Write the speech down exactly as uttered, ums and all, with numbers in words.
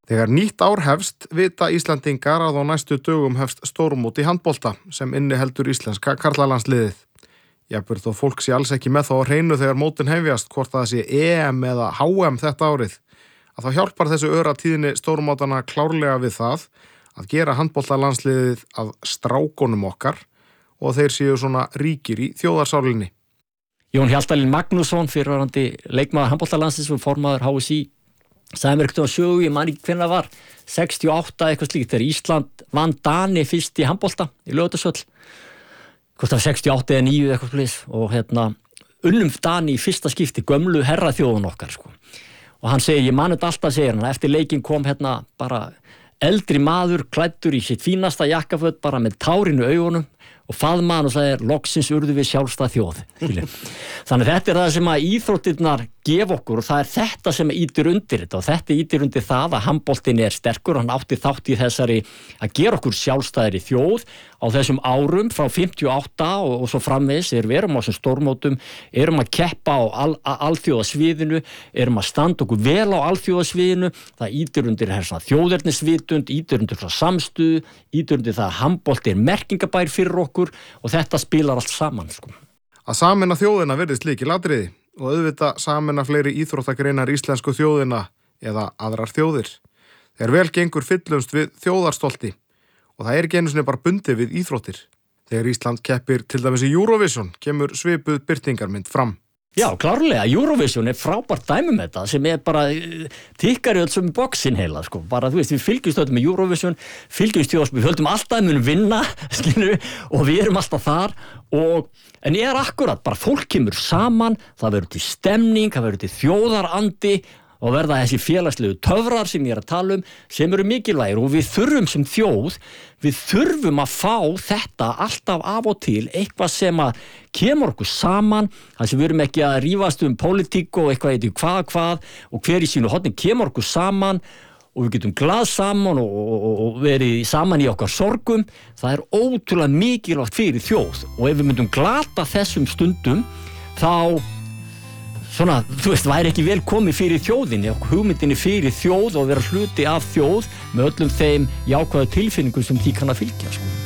Þegar nýtt ár hefst, vita Íslandingar að á næstu dögum hefst stórmót í handbolta sem inniheldur íslenska karlalandsliðið. Jafnvel þó fólk sé alls ekki með þá á hreinu þegar mótin hefjast, hvort það sé E M eða H M þetta árið, að þá hjálpar þessu öratíðni stórmótana klárlega við það að gera handboltalandsliðið að strákonum okkar og þeir séu svona ríkir í þjóðarsálinni. Jón Hjaltalín Magnússon, fyrrverandi leikmaður handboltalandsliðs og formaður H S Í, sagði mér ekkert á sögu, ég man ekki hvernig það var, sextíu og átta eitthvað slíkt, þegar Ísland vann Dani fyrst í handbolta í Laugardalshöll, hvort það var sextíu og átta eða níu eitthvað slíkt, og hérna unnum Dani í fyrsta skipti, gömlu herraþjóðun okkar, sko. Og hann segir, ég man þetta alltaf, segir hann, eftir leikinn kom hérna bara eldri maður klæddur í sitt fínasta jakkaföt, bara með tárinu augunum, og faðmaðan og sagði, loksins urðu við sjálfstæð þjóð. Þannig þetta er það sem að íþróttirnar gef okkur og það er þetta sem ýtir undir þetta og þetta ýtir undir það að handboltinn er sterkur, hann átti þátt í þessari að gera okkur sjálfstæðri þjóð á þessum árum frá fimmtíu og átta og, og svo framvegis, erum við erum á þessum stórmótum, erum að keppa á al, alþjóðasviðinu, erum að standa okkur vel á alþjóðasviðinu, það ýtir undir þjóðernisvitund, ýtir undir samstuð, ýtir undir það að handbolti er merkingabær fyrir okkur og þetta spilar allt saman, sko. Að sameina þjóðina virðist lykilatriði og auðvitað sameina fleiri íþróttagreinar íslensku þjóðina eða aðrar þjóðir. Þegar vel gengur fyllumst við þjóðarstolti og það er ekki einu sinni bara bundið við íþróttir. Þegar Ísland keppir til dæmis í Eurovision kemur svipuð birtingarmynd fram. Já, klárlega, Eurovision er frábært dæmi með þetta sem er bara tikkar í öll sem boksin heila, sko. Bara, þú veist, við fylgjumst öll með Eurovision, fylgjumst þjóðs, við höldum alltaf munum vinna, skilur, og við erum alltaf þar og, en ég er akkurat, bara fólk kemur saman, það verður til stemning, það verður til þjóðarandi og verða þessi félagslegu töfrar sem ég er að tala um, sem eru mikilvægir og við þurfum sem þjóð, við þurfum að fá þetta alltaf af og til, eitthvað sem að kemur okkur saman, þar sem við erum ekki að rífast um pólitík og eitthvað eitthvað hvað hvað og hver í sínu horni kemur okkur saman og við getum glað saman og, og, og verið saman í okkar sorgum, það er ótrúlega mikilvægt fyrir þjóð og ef við myndum glata þessum stundum, þá svona, þú veist, væri ekki vel komið fyrir þjóðinni og hugmyndinni fyrir þjóð og vera hluti af þjóð með öllum þeim jákvæðu tilfinningum sem því kann að fylgja, sko.